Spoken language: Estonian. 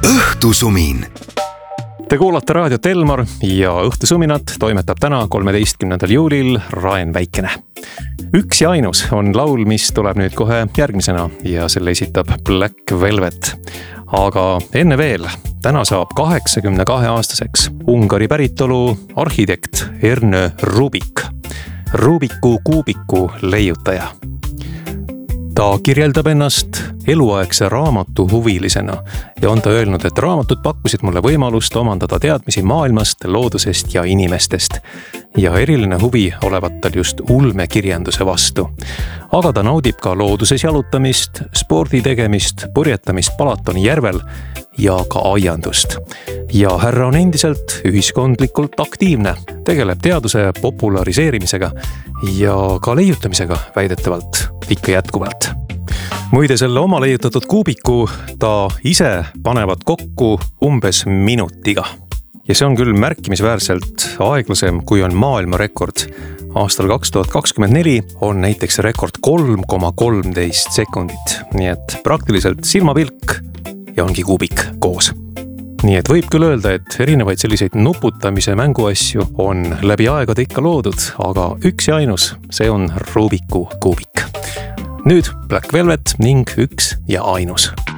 Õhtusumin. Te kuulate Raadio Telmar ja Õhtusuminat toimetab täna 13. juulil Raen Väikene. Üks ja ainus on laul, mis tuleb nüüd kohe järgmisena ja selle esitab Black Velvet. Aga enne veel, täna saab 82-aastaseks Ungari päritolu arhitekt Ernő Rubik, Rubiku kuubiku leiutaja. Ta kirjeldab ennast eluaegse raamatu huvilisena ja on ta öelnud, et raamatud pakkusid mulle võimalust omandada teadmisi maailmast, loodusest ja inimestest. Ja eriline huvi olevat tal just ulmekirjanduse vastu. Aga ta naudib ka looduses jalutamist, spordi tegemist, purjetamist Palatoni järvel ja ka aiandust. Ja härra on endiselt ühiskondlikult aktiivne, tegeleb teaduse populariseerimisega ja ka leiutamisega väidetavalt ikka jätkuvalt. Muide, selle oma leiutatud kuubiku ta ise panevad kokku umbes minutiga. Ja see on küll märkimisväärselt aeglasem, kui on maailmarekord. Aastal 2024 on näiteks rekord 3,13 sekundit. Nii et praktiliselt silmapilk ja ongi kuubik koos. Nii et võib küll öelda, et erinevaid selliseid nuputamise mänguasju on läbi aegade ikka loodud, aga üks ja ainus, see on Rubiku kuubik. Nüüd Black Velvet ning üks ja ainus.